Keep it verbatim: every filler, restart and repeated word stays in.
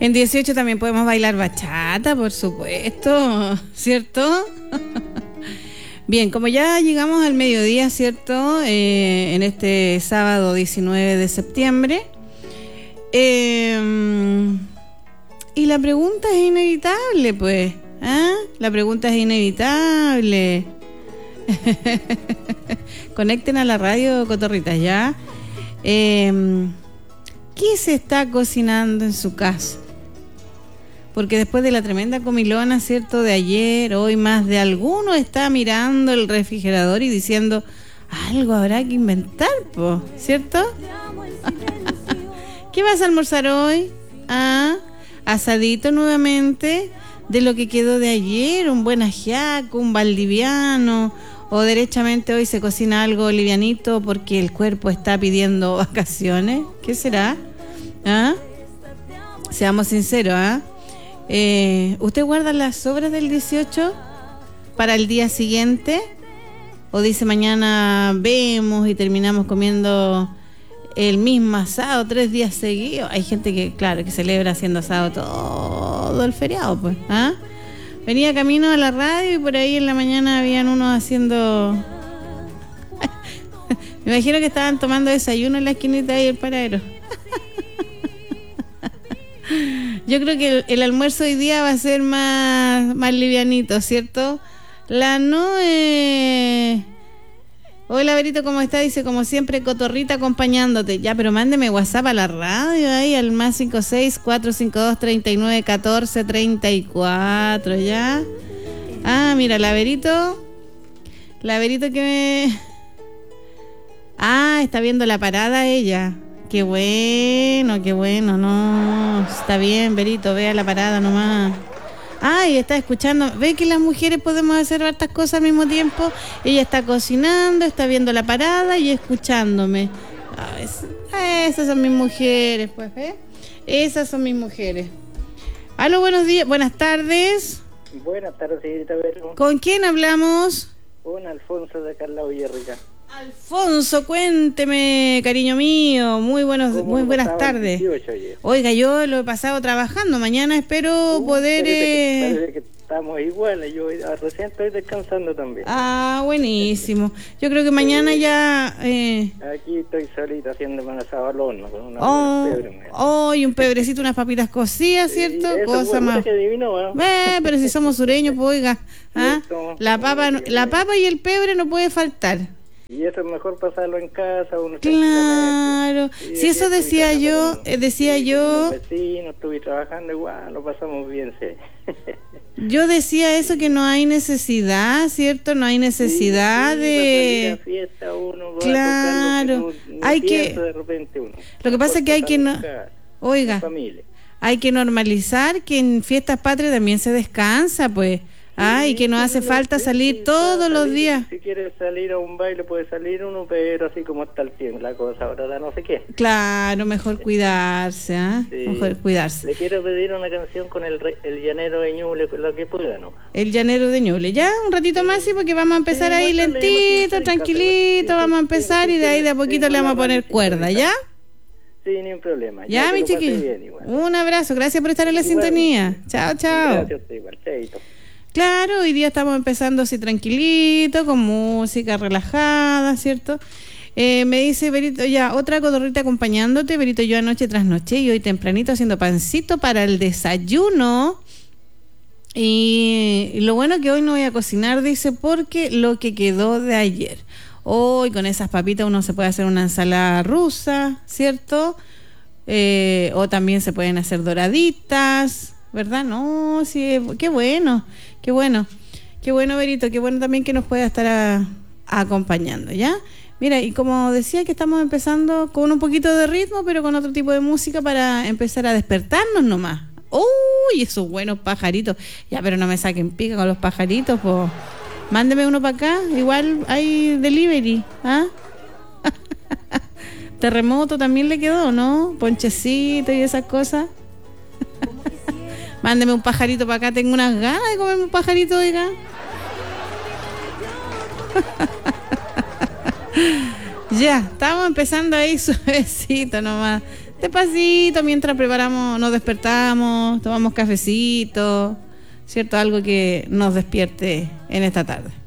En dieciocho también podemos bailar bachata, por supuesto, ¿cierto? Bien, como ya llegamos al mediodía, ¿cierto? Eh, en este sábado diecinueve de septiembre. Eh, y la pregunta es inevitable, pues. ¿Ah? La pregunta es inevitable. Conecten a la radio, cotorritas, ¿ya? Eh, ¿Qué se está cocinando en su casa? Porque después de la tremenda comilona, ¿cierto? De ayer, hoy más de alguno está mirando el refrigerador y diciendo, algo habrá que inventar, po, ¿cierto? ¿Qué vas a almorzar hoy? Ah, asadito nuevamente de lo que quedó de ayer, un buen ajiaco, un valdiviano, o derechamente hoy se cocina algo livianito porque el cuerpo está pidiendo vacaciones. ¿Qué será? ¿Ah? Seamos sinceros, ¿ah? Eh, ¿Usted guarda las sobras del dieciocho para el día siguiente? ¿O dice mañana vemos y terminamos comiendo el mismo asado tres días seguidos? Hay gente que, claro, que celebra haciendo asado todo el feriado, pues. ¿Ah? Venía camino a la radio y por ahí en la mañana habían unos haciendo... Me imagino que estaban tomando desayuno en la esquinita ahí el paradero. Yo creo que el, el almuerzo hoy día va a ser más, más livianito, ¿cierto? La Noe... Hola, Berito, ¿cómo está? Dice, como siempre, cotorrita acompañándote. Ya, pero mándeme WhatsApp a la radio ahí, al más cinco seis, cuatro cinco dos, tres nueve, uno cuatro, tres cuatro, ¿ya? Ah, mira, la Berito... La Berito que me... Ah, está viendo la parada ella. Qué bueno, qué bueno, no, está bien, Berito, vea la parada nomás. Ay, está escuchando, ve que las mujeres podemos hacer hartas cosas al mismo tiempo. Ella está cocinando, está viendo la parada y escuchándome. Ay, esas son mis mujeres, pues, ¿eh? Esas son mis mujeres. Aló, buenos días, buenas tardes. Buenas tardes, señorita Berro. ¿Con quién hablamos? Con Alfonso de Carla Villarrica. Alfonso, cuénteme, cariño mío, muy buenos, muy buenas tardes. dieciocho, Oiga, yo lo he pasado trabajando, mañana espero uh, poder... Parece eh... que, parece que estamos iguales, yo recién estoy descansando también. Ah, buenísimo. Yo creo que mañana ya... Eh... Aquí estoy solita haciendo un asado al horno con una oh, pebre. Oh, y un pebrecito, unas papitas cocidas, ¿cierto? Sí, cosa más... Que divino, ¿no? Eh, pero si somos sureños, pues oiga, ¿ah? La papa, la papa y el pebre no puede faltar. Y eso es mejor pasarlo en casa. Uno claro, si sí, eso decía yo, con, decía sí, yo... Con vecinos, estuve trabajando igual, lo pasamos bien, sí. Yo decía eso, que no hay necesidad, ¿cierto? No hay necesidad sí, sí, de... Fiesta, uno claro, va que no, hay que... De repente uno. Lo que pasa es que hay que... No... Oiga, hay que normalizar que en fiestas patrias también se descansa, pues... Ay, sí, que nos hace falta salir sí, todos salir, los días. Si quieres salir a un baile puede salir uno, pero así como está el tiempo, la cosa ahora no sé qué. Claro, mejor sí. cuidarse, ¿eh? Sí. Mejor cuidarse. Le quiero pedir una canción con el, el llanero de Ñuble, lo que pueda, ¿no? El llanero de Ñuble, ya, un ratito sí. más, sí, porque vamos a empezar sí, ahí lentito, sí, tranquilito, sí, vamos a empezar sí, y de ahí de a poquito sí, le vamos a poner cuerda, ¿ya? Sí, ni un problema. Ya, ya mi chiquillo. Un abrazo, gracias por estar en la igual, sintonía. Chao, chao. Gracias, igual, chaito. Claro, hoy día estamos empezando así tranquilito, con música relajada, ¿cierto? Eh, me dice Berito, ya, otra cotorrita acompañándote, Berito, yo anoche tras noche y hoy tempranito haciendo pancito para el desayuno. Y, y lo bueno que hoy no voy a cocinar, dice, porque lo que quedó de ayer. Hoy con esas papitas uno se puede hacer una ensalada rusa, ¿cierto? Eh, o también se pueden hacer doraditas, ¿verdad? No, sí, qué bueno, qué bueno, qué bueno, Berito, qué bueno también que nos pueda estar a, a acompañando, ¿ya? Mira, y como decía que estamos empezando con un poquito de ritmo, pero con otro tipo de música para empezar a despertarnos nomás. ¡Uy! Esos buenos pajaritos. Ya, pero no me saquen pica con los pajaritos, pues. Mándeme uno para acá, igual hay delivery, ¿ah? Terremoto también le quedó, ¿no? Ponchecito y esas cosas. Mándeme un pajarito para acá, tengo unas ganas de comerme un pajarito, oiga. Ya, estamos empezando ahí suavecito nomás. despacito, mientras preparamos, nos despertamos, tomamos cafecito, ¿cierto? Algo que nos despierte en esta tarde.